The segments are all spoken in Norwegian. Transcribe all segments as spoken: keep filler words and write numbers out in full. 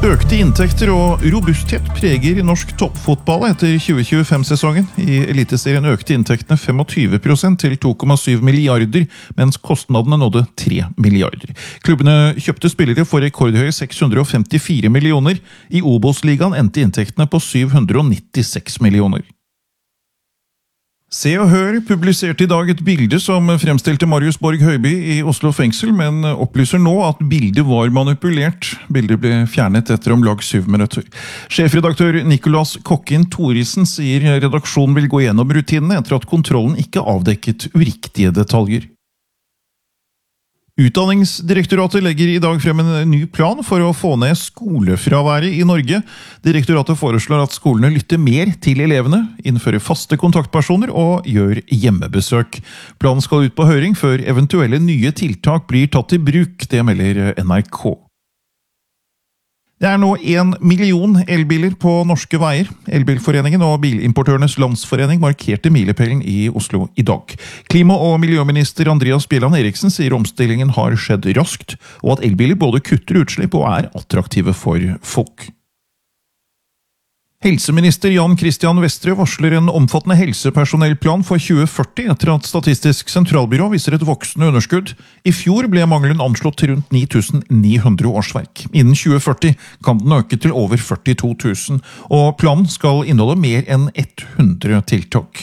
Økte inntekter og robusthet preger norsk toppfotball etter tjue tjuefem-sesongen. I Eliteserien økte inntektene tjuefem prosent til to komma syv milliarder, mens kostnadene nådde tre milliarder. Klubbene kjøpte spillere for rekordhøye seks hundre og femtifire millioner. I Obos-ligaen endte inntektene på syv hundre og nittiseks millioner. Se og Hør publiserte i dag et bilde som fremstilte Marius Borg Høiby i Oslo fengsel, men opplyser nå at bildet var manipulert. Bildet ble fjernet etter om lag syv minutter. Sjefredaktør Nicolas Kokkin Thoresen sier redaksjonen vil gå gjennom rutinene etter at kontrollen ikke avdekket uriktige detaljer. Utdanningsdirektoratet legger i dag frem en ny plan for å få ned skolefraværet i Norge. Direktoratet foreslår at skolene lytter mer til elevene, innfører faste kontaktpersoner og gjør hjemmebesøk. Planen skal ut på høring før eventuelle nye tiltak blir tatt i bruk, det melder N R K. Det er nå en million elbiler på norske veier. Elbilforeningen og Bilimportørenes Landsforening markerte milepælen i Oslo i dag. Klima- og miljøminister Andreas Bjelland Eriksen sier omstillingen har skjedd raskt, og at elbiler både kutter utslipp og er attraktive for folk. Helseminister Jan Christian Vestre varsler en omfattende helsepersonellplan for tjue førti etter at Statistisk sentralbyrå viser et voksende underskudd. I fjor ble mangelen anslått til rundt ni tusen ni hundre årsverk. Innen tjue førti kan den øke til over førtito tusen, og planen skal inneholde mer enn hundre tiltak.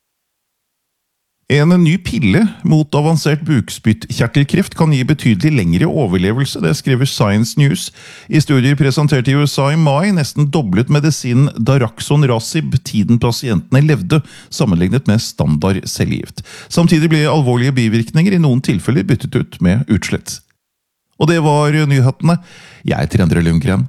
En ny pille mot avansert bukspyttkjertelkreft kan gi betydelig lengre overlevelse, det skriver Science News. I studier presentert i U S A i mai nesten doblet medisinen Daraxonrasib tiden pasientene levde, sammenlignet med standard cellegift. Samtidig ble alvorlige bivirkninger i noen tilfeller byttet ut med utslett. Og det var nyhetene. Jeg heter Endre Lundgren.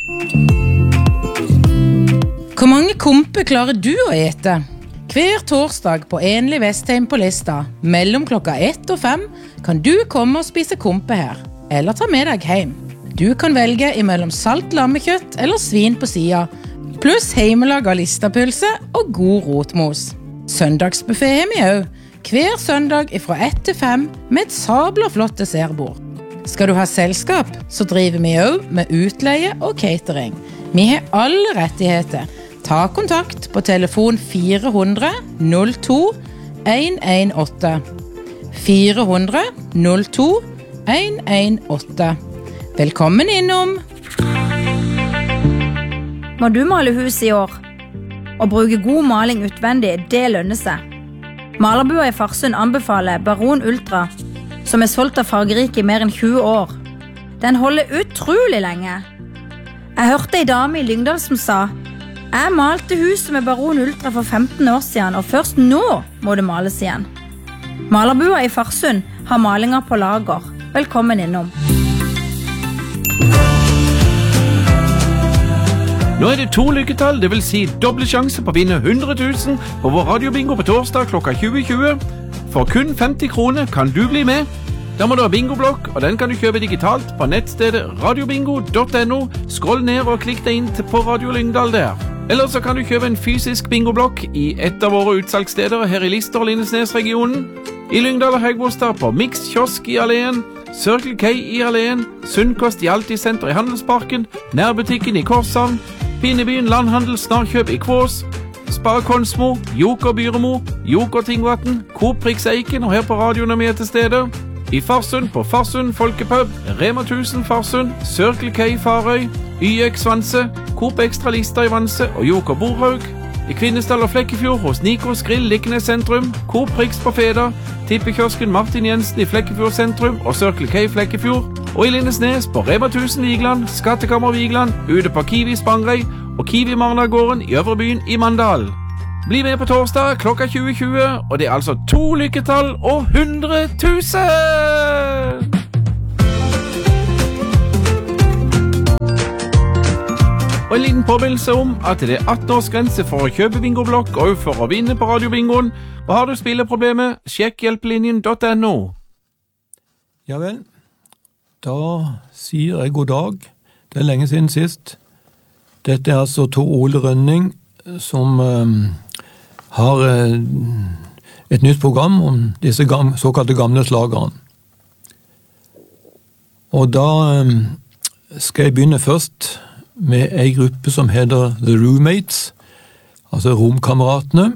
Hvor mange kompe klarer du å ete? Hver torsdag på Enlig Vestheim på Lista, mellom klokka ett og fem, kan du komme og spise kompe her, eller ta med deg hjem. Du kan velge imellom salt lammekjøtt eller svin på siden, pluss heimelag av listapølse og god rotmos. Søndagsbuffet har vi også, hver søndag fra ett til fem med et sabla flott dessertbord. Skal du ha selskap, så driver vi også med utleie og catering. Vi har alle rettigheter. Ta kontakt på telefon fire hundre null to en en åtte. fire hundre null to en en åtte. Velkommen innom! Må du male hus i år? Å bruke god maling utvendig, det lønner seg. Malerbua i Farsund anbefaler Baron Ultra, som er solgt av fargerike i mer enn tjue år. Den holder utrolig lenge. Jeg hørte en dame i Lyngdal som sa: Jeg malte huset med Baron Ultra for femten år siden, og først nå må det males igjen. Malerbua i Farsund har malinger på lager. Velkommen innom. Nå er det to lykketall, det vil si doble sjanse på å vinne hundre tusen på vår radiobingo på torsdag klokka tjue tjue. For kun femti kroner kan du bli med. Da må du ha bingoblokk, og den kan du kjøpe digitalt på nettstedet radiobingo punktum no. Skroll ned og klikk deg inn på Radio Lyngdal der. Eller så kan du kjøpe en fysisk bingoblokk i et av våre utsalgssteder her i Lister og Lindesnes-regionen. I Lyngdal og Høgbostad på Mix Kiosk i Alleen, Circle K i Alleen, Sunnkost i Altisenter i Handelsparken, Nærbutikken i Korshavn, Pinnebyen Landhandel Snarkjøp i Kvås, Spar Konsmo, Joker Byremo, Joker Tingvatten, Coop Prix Eiken og her på radioen er vi til stede. I Farsund på Farsund Folkepub, Rema tusen Farsund, Circle K Farøy, Y X Vanse, Coop Extra Lista i Vanse og Joker Borhaug. I Kvinesdal og Flekkefjord hos Nikos Grill Liknes sentrum, Coop Prix på Feda, Tippekiosken Martin Jensen i Flekkefjord sentrum og Circle K Flekkefjord. Og i Lindesnes på Rema tusen Vigland, Skattekammer Vigland, ute på Kiwi Spangrei og Kiwi Marnagården i Øvrebyen i Mandal. Bli med på torsdag klokka tjue tjue, og det er altså to lykketall og hundre tusen! Og en liten påminnelse om at det er atten års grense for å kjøpe bingoblokk og for å vinne på radiobingoen. Og har du spilleproblemer, sjekk hjelpelinjen punktum no. Ja vel, da sier jeg god dag. Det er lenge siden sist. Dette er altså Tor Ole Rønning som um, har uh, et nytt program om disse gam- såkalte gamle slagerne. Og da um, skal jeg begynne først med en gruppe som heter The Roommates, altså romkameratene.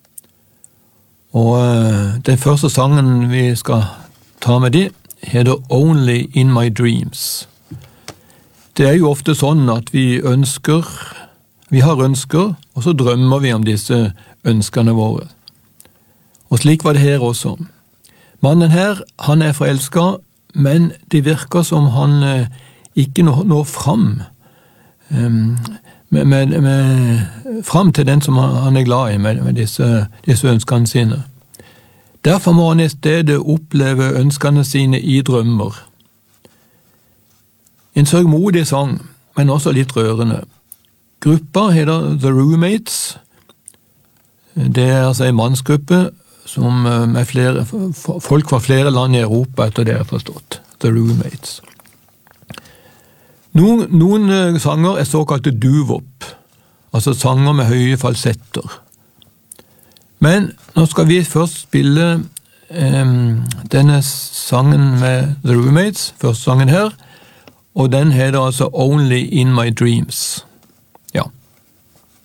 Og uh, den første sangen vi skal ta med de, heter Only in My Dreams. Det er jo ofte sånn at vi ønsker, vi har ønsker, og så drømmer vi om disse ønskene våre. Og slik var det her også. Mannen her, han er forelsket, men det virker som han uh, ikke når, når fram um, med, med, med, fram til den som han er glad i med, med disse, disse ønskene sine. Derfor må han i stedet oppleve ønskene sine i drømmer. En sørgmodig sang, men også litt rørende. Gruppa heter The Roommates. Det er altså en mannsgruppe som med flere, folk fra flere land i Europa, etter det jeg har forstått. The Roommates. Noen, noen sanger er såkalte doo-wop, altså sanger med høye falsetter. Men nå skal vi først spille um, denne sangen med The Roommates, første sangen her, og den heter altså Only in My Dreams.